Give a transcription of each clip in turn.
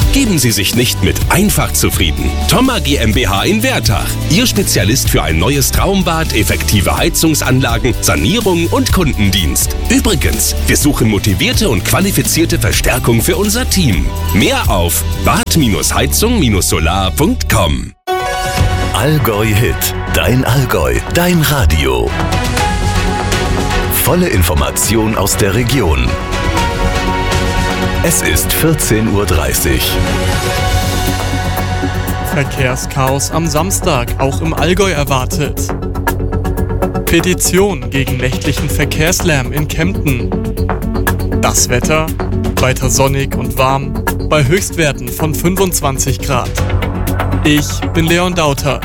Geben Sie sich nicht mit einfach zufrieden. Thoma GmbH in Wertach. Ihr Spezialist für ein neues Traumbad, effektive Heizungsanlagen, Sanierung und Kundendienst. Übrigens, wir suchen motivierte und qualifizierte Verstärkung für unser Team. Mehr auf bad-heizung-solar.com. Allgäu Hit. Dein Allgäu. Dein Radio. Volle Information aus der Region. Es ist 14:30 Uhr. Verkehrschaos am Samstag, auch im Allgäu erwartet. Petition gegen nächtlichen Verkehrslärm in Kempten. Das Wetter, weiter sonnig und warm, bei Höchstwerten von 25 Grad. Ich bin Leon Dauter.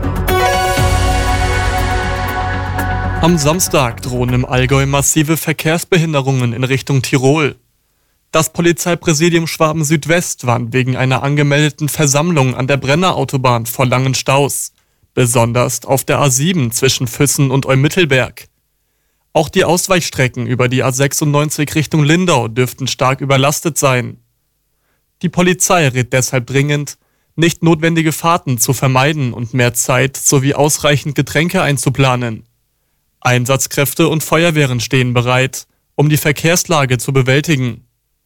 Am Samstag drohen im Allgäu massive Verkehrsbehinderungen in Richtung Tirol. Das Polizeipräsidium Schwaben Südwest warnt wegen einer angemeldeten Versammlung an der Brennerautobahn vor langen Staus, besonders auf der A7 zwischen Füssen und Eumittelberg. Auch die Ausweichstrecken über die A96 Richtung Lindau dürften stark überlastet sein. Die Polizei rät deshalb dringend, nicht notwendige Fahrten zu vermeiden und mehr Zeit sowie ausreichend Getränke einzuplanen. Einsatzkräfte und Feuerwehren stehen bereit, um die Verkehrslage zu bewältigen.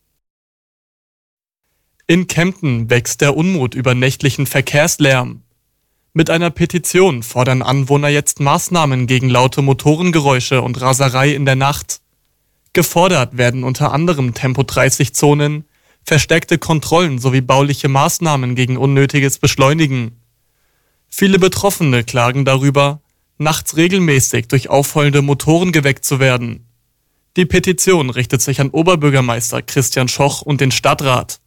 In Kempten wächst der Unmut über nächtlichen Verkehrslärm. Mit einer Petition fordern Anwohner jetzt Maßnahmen gegen laute Motorengeräusche und Raserei in der Nacht. Gefordert werden unter anderem Tempo-30-Zonen, verstärkte Kontrollen sowie bauliche Maßnahmen gegen unnötiges Beschleunigen. Viele Betroffene klagen darüber, nachts regelmäßig durch aufheulende Motoren geweckt zu werden. Die Petition richtet sich an Oberbürgermeister Christian Schoch und den Stadtrat.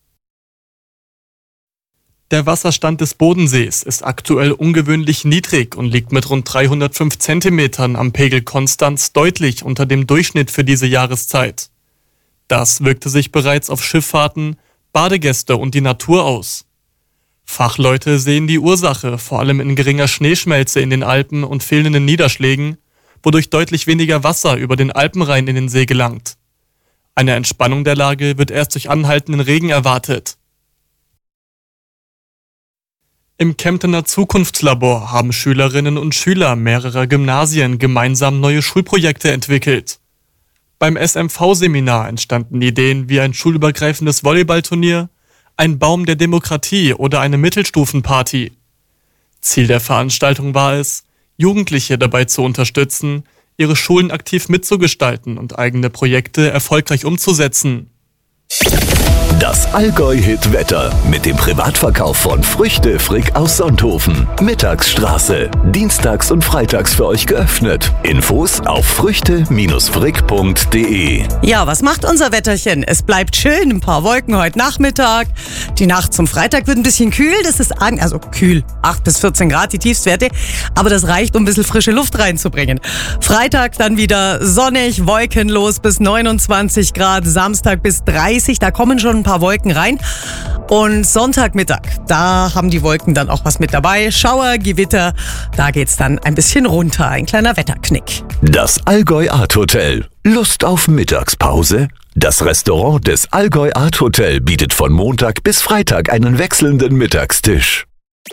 Der Wasserstand des Bodensees ist aktuell ungewöhnlich niedrig und liegt mit rund 305 Zentimetern am Pegel Konstanz deutlich unter dem Durchschnitt für diese Jahreszeit. Das wirkte sich bereits auf Schifffahrten, Badegäste und die Natur aus. Fachleute sehen die Ursache vor allem in geringer Schneeschmelze in den Alpen und fehlenden Niederschlägen, wodurch deutlich weniger Wasser über den Alpenrhein in den See gelangt. Eine Entspannung der Lage wird erst durch anhaltenden Regen erwartet. Im Kemptener Zukunftslabor haben Schülerinnen und Schüler mehrerer Gymnasien gemeinsam neue Schulprojekte entwickelt. Beim SMV-Seminar entstanden Ideen wie ein schulübergreifendes Volleyballturnier, ein Baum der Demokratie oder eine Mittelstufenparty. Ziel der Veranstaltung war es, Jugendliche dabei zu unterstützen, ihre Schulen aktiv mitzugestalten und eigene Projekte erfolgreich umzusetzen. Das Allgäu-Hit-Wetter mit dem Privatverkauf von Früchte Frick aus Sonthofen. Mittagsstraße. Dienstags und freitags für euch geöffnet. Infos auf früchte-frick.de. Ja, was macht unser Wetterchen? Es bleibt schön, ein paar Wolken heute Nachmittag. Die Nacht zum Freitag wird ein bisschen kühl. Das ist kühl, 8 bis 14 Grad die Tiefstwerte. Aber das reicht, um ein bisschen frische Luft reinzubringen. Freitag dann wieder sonnig, wolkenlos bis 29 Grad. Samstag bis 30, da kommen schon ein paar Wolken rein. Und Sonntagmittag, da haben die Wolken dann auch was mit dabei. Schauer, Gewitter, da geht's dann ein bisschen runter. Ein kleiner Wetterknick. Das Allgäu Art Hotel. Lust auf Mittagspause? Das Restaurant des Allgäu Art Hotel bietet von Montag bis Freitag einen wechselnden Mittagstisch.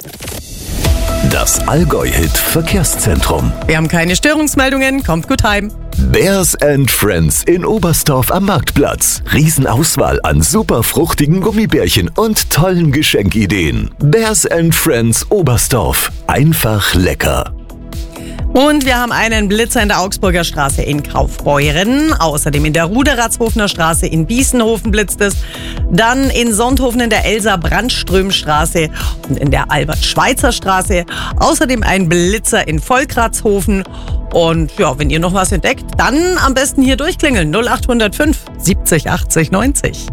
Das Allgäu-Hit Verkehrszentrum. Wir haben keine Störungsmeldungen, kommt gut heim. Bears and Friends in Oberstdorf am Marktplatz. Riesenauswahl an super fruchtigen Gummibärchen und tollen Geschenkideen. Bears and Friends Oberstdorf. Einfach lecker. Und wir haben einen Blitzer in der Augsburger Straße in Kaufbeuren. Außerdem in der Ruderratshofener Straße in Biesenhofen blitzt es. Dann in Sonthofen in der Elsa-Brandström-Straße und in der Albert-Schweitzer Straße. Außerdem ein Blitzer in Volkratshofen. Und ja, wenn ihr noch was entdeckt, dann am besten hier durchklingeln. 0805 70 80 90.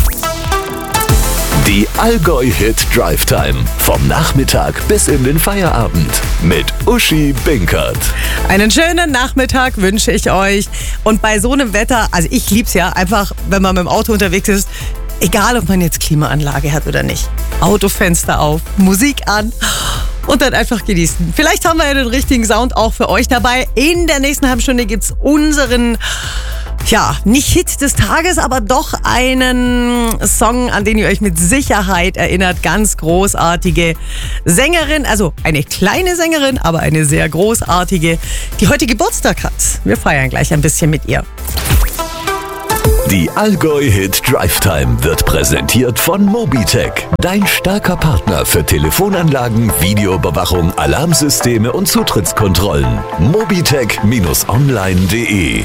Die Allgäu-Hit Drive Time. Vom Nachmittag bis in den Feierabend. Mit Uschi Binkert. Einen schönen Nachmittag wünsche ich euch. Und bei so einem Wetter, also ich lieb's ja einfach, wenn man mit dem Auto unterwegs ist, egal ob man jetzt Klimaanlage hat oder nicht. Autofenster auf, Musik an und dann einfach genießen. Vielleicht haben wir ja den richtigen Sound auch für euch dabei. In der nächsten halben Stunde gibt's unseren Ja, nicht Hit des Tages, aber doch einen Song, an den ihr euch mit Sicherheit erinnert. Ganz großartige Sängerin, also eine kleine Sängerin, aber eine sehr großartige, die heute Geburtstag hat. Wir feiern gleich ein bisschen mit ihr. Die Allgäu Hit Drive Time wird präsentiert von Mobitech. Dein starker Partner für Telefonanlagen, Videoüberwachung, Alarmsysteme und Zutrittskontrollen. Mobitech-online.de